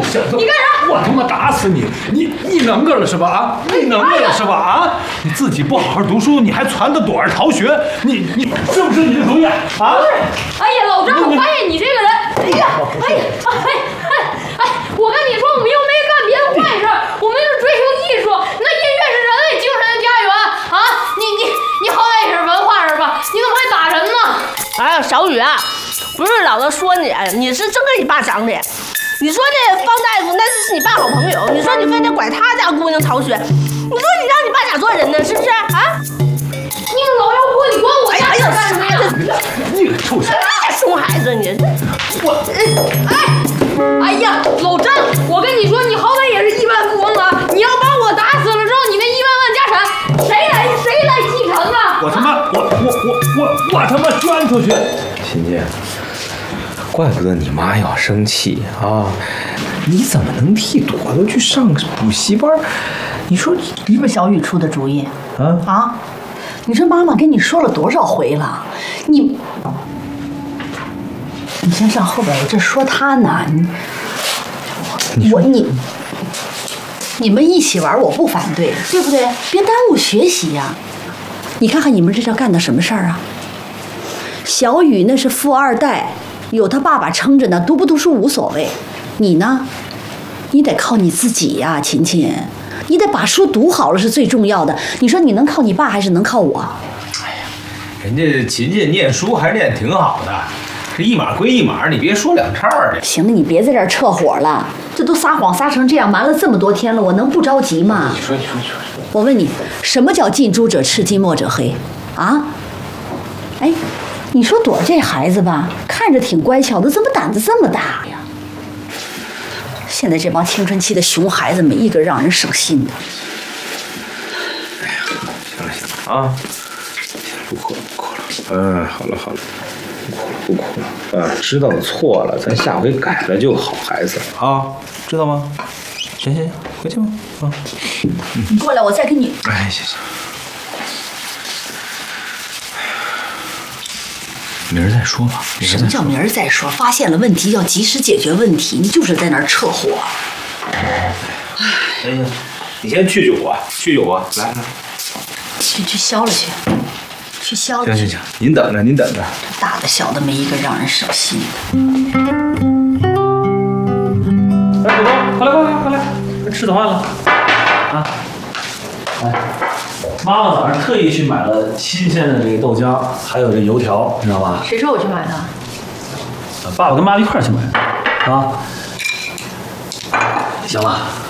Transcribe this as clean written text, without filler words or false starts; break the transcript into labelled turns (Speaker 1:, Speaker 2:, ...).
Speaker 1: 你干啥？
Speaker 2: 我他妈打死你！你能个了是吧？啊，你能个了是吧？啊，你自己不好好读书，你还撺掇朵儿逃学，你是不是你的主意啊？
Speaker 1: 不是，哎呀，老张，我发现你这个人，哎呀，我跟你说，我们又没干别的坏事，我们是追求艺术，那音乐是人类精神的家园啊！你好歹也是文化人吧？你怎么还打人呢？
Speaker 3: 哎呀，小雨啊，不是老子说你是真跟你爸长的。你说这方大夫那是你爸好朋友，你说你非得拐他家姑娘逃学，你说你让你爸咋做人呢？是不是啊？
Speaker 1: 你个老妖婆，你管我家事干什么呀？
Speaker 2: 你个臭小子！
Speaker 3: 熊孩子你！
Speaker 1: 哎呀，老张，我跟你说，你好歹也是亿万富翁啊！你要把我打死了之后，你那1万万家产谁来继承啊？
Speaker 2: 我他妈捐出去！
Speaker 4: 欣姐，怪不得你妈要生气啊！你怎么能替朵朵去上补习班？你说
Speaker 5: 是不是小雨出的主意？啊？你说妈妈跟你说了多少回了？你先上后边，我这说他呢。你们一起玩，我不反对，对不对？别耽误学习呀。你看看你们这叫干的什么事儿啊？小雨那是富二代，有他爸爸撑着呢，读不读书无所谓。你呢？你得靠你自己呀，琴琴。你得把书读好了是最重要的。你说你能靠你爸还是能靠我？
Speaker 4: 哎呀，人家琴琴念书还念挺好的，这一码归一码，你别说两岔的。
Speaker 5: 行了，你别在这儿撤火了。这都撒谎撒成这样，瞒了这么多天了，我能不着急吗？
Speaker 4: 你说。
Speaker 5: 我问你，什么叫近朱者赤，近墨者黑？啊？哎，你说朵这孩子吧，看着挺乖巧的，怎么胆子这么大呀？现在这帮青春期的熊孩子，没一个让人省心的。
Speaker 4: 哎呀，行了啊，不哭了。好了，不哭了啊！知道错了，咱下回改了就好，孩子啊，知道吗？行，回去吧啊。
Speaker 5: 你过来，我再跟你。
Speaker 4: 哎，行。明儿再说吧。
Speaker 5: 什么叫明儿再说？发现了问题要及时解决问题，你就是在那儿撤火。
Speaker 4: 哎呀，你先去火，来，
Speaker 5: 去消了去，去消了。
Speaker 4: 行，您等着。
Speaker 5: 这大的小的没一个让人省心的。
Speaker 2: 哎，朵朵，快来，吃早饭了啊！来。妈妈早上特意去买了新鲜的这个豆浆，还有这油条，你知道吧？
Speaker 1: 谁说我去买的？
Speaker 2: 爸爸跟妈一块儿去买的啊。行了，